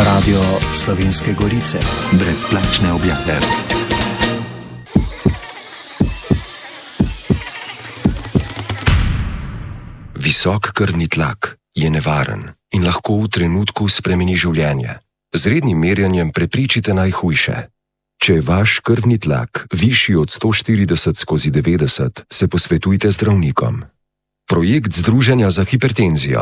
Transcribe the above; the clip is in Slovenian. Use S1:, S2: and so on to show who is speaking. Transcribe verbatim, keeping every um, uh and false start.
S1: Radio Slovenske Gorice.
S2: Brezplačne objave.
S3: Visok krvni tlak je nevaren in lahko v trenutku spremeni življenje. Z rednim merjenjem preprečite najhujše. Če je vaš krvni tlak višji od sto štirideset skozi devetdeset, se posvetujte z zdravnikom. Projekt Združenja za hipertenzijo